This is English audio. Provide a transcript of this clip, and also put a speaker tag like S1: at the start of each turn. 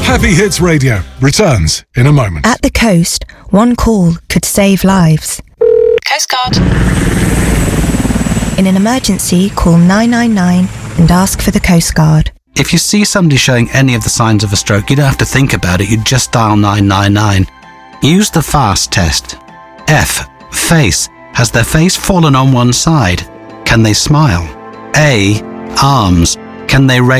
S1: Happy Hits Radio returns in a moment.
S2: At the coast, one call could save lives.
S3: Coast Guard.
S2: In an emergency, call 999 and ask for the Coast Guard.
S4: If you see somebody showing any of the signs of a stroke, you don't have to think about it, you just dial 999. Use the FAST test. F. Face. Has their face fallen on one side? Can they smile? A. Arms. Can they raise